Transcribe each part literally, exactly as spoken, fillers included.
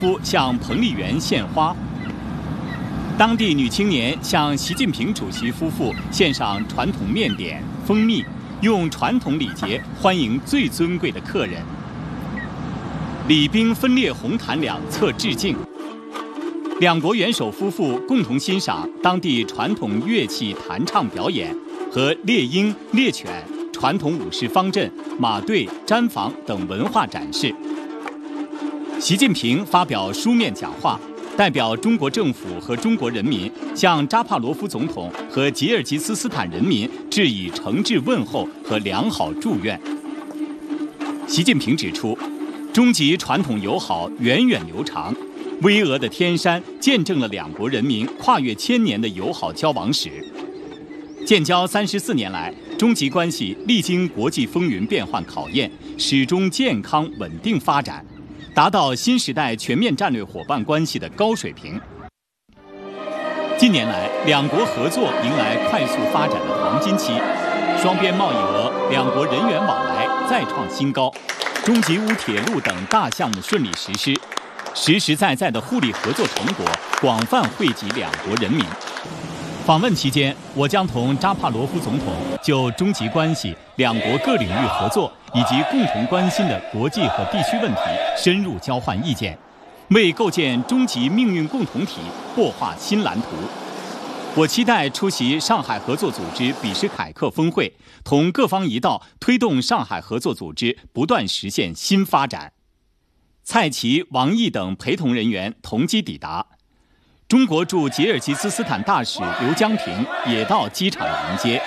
夫向彭丽媛献花。当地女青年向习近平主席夫妇献上传统面点、蜂蜜，用传统礼节欢迎最尊贵的客人。礼宾分列红毯两侧致敬。两国元首夫妇共同欣赏当地传统乐器弹唱表演和猎鹰、猎犬、传统武士方阵、马队、毡房等文化展示。习近平发表书面讲话，代表中国政府和中国人民向扎帕罗夫总统和吉尔吉斯斯坦人民致以诚挚问候和良好祝愿。习近平指出，中吉传统友好源远流长，巍峨的天山见证了两国人民跨越千年的友好交往史。建交三十四年来，中吉关系历经国际风云变幻考验，始终健康稳定发展，达到新时代全面战略伙伴关系的高水平。近年来，两国合作迎来快速发展的黄金期，双边贸易额、两国人员往来再创新高，中吉乌铁路等大项目顺利实施，实实在在的互利合作成果广泛惠及两国人民。访问期间，我将同扎帕罗夫总统就中吉关系、两国各领域合作以及共同关心的国际和地区问题深入交换意见，为构建中吉命运共同体擘画新蓝图。我期待出席上海合作组织比什凯克峰会，同各方一道推动上海合作组织不断实现新发展。蔡奇、王毅等陪同人员同机抵达。中国驻吉尔吉斯斯坦大使刘江平也到机场迎接。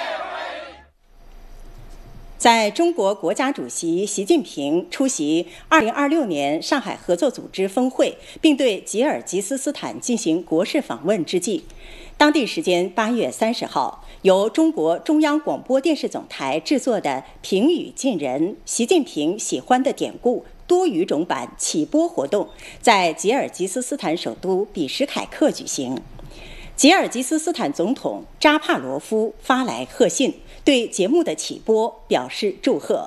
在中国国家主席习近平出席二零二六年上海合作组织峰会，并对吉尔吉斯斯坦进行国事访问之际，当地时间八月三十号，由中国中央广播电视总台制作的平语近人、习近平喜欢的典故多语种版启播活动在吉尔吉斯斯坦首都比什凯克举行。吉尔吉斯斯坦总统扎帕罗夫发来贺信，对节目的启播表示祝贺。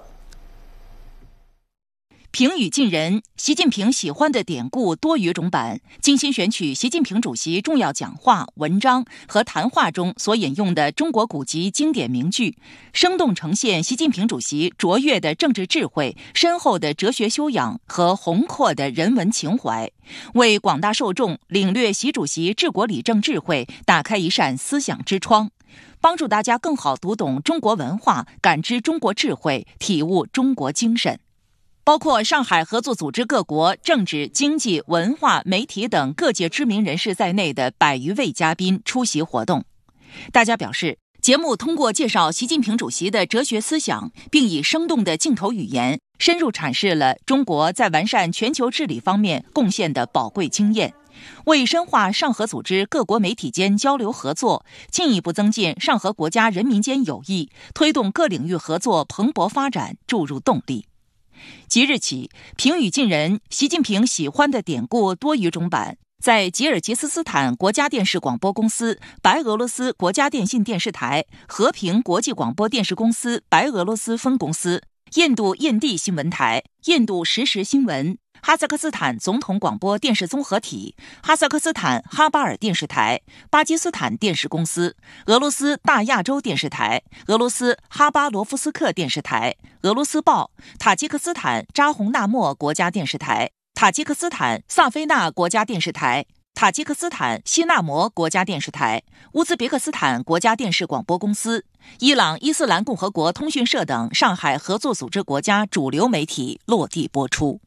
平语近人，习近平喜欢的典故多语种版，精心选取习近平主席重要讲话、文章和谈话中所引用的中国古籍经典名句，生动呈现习近平主席卓越的政治智慧、深厚的哲学修养和宏阔的人文情怀，为广大受众领略习主席治国理政智慧打开一扇思想之窗，帮助大家更好读懂中国文化，感知中国智慧，体悟中国精神。包括上海合作组织各国政治、经济、文化、媒体等各界知名人士在内的百余位嘉宾出席活动。大家表示，节目通过介绍习近平主席的哲学思想，并以生动的镜头语言，深入阐释了中国在完善全球治理方面贡献的宝贵经验，为深化上合组织各国媒体间交流合作，进一步增进上合国家人民间友谊，推动各领域合作蓬勃发展注入动力。即日起，平语近人、习近平喜欢的典故多语种版在吉尔吉斯斯坦国家电视广播公司、白俄罗斯国家电信电视台、和平国际广播电视公司白俄罗斯分公司、印度印地新闻台、印度实时新闻、哈萨克斯坦总统广播电视综合体、哈萨克斯坦哈巴尔电视台、巴基斯坦电视公司、俄罗斯大亚洲电视台、俄罗斯哈巴罗夫斯克电视台、俄罗斯报、塔吉克斯坦扎洪纳莫国家电视台、塔吉克斯坦萨菲纳国家电视台、塔吉克斯坦西纳摩国家电视台、乌兹别克斯坦国家电视广播公司、伊朗伊斯兰共和国通讯社等上海合作组织国家主流媒体落地播出。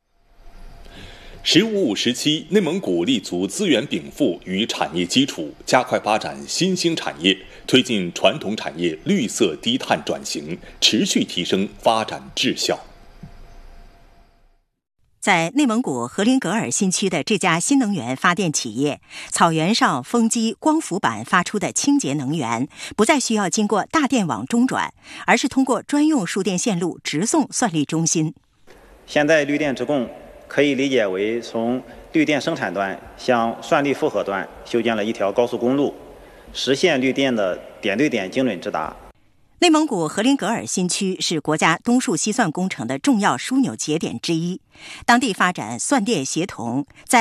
十五五时期，内蒙古立足资源禀赋与产业基础，加快发展新兴产业，推进传统产业绿色低碳转型，持续提升发展质效。 在内蒙古和林格尔新区的这家新能源发电企业，草原上风机光伏板发出的清洁能源，不再需要经过大电网中转，而是通过专用输电线路直送算力中心。 现在绿电直供可以理解为从绿电生产端向算力负荷端修建了一条高速公路，实现绿电的点对点精准直达。 内蒙古和林格尔新区是国家东数西算工程的重要枢纽节点之一，当地发展算电协同，在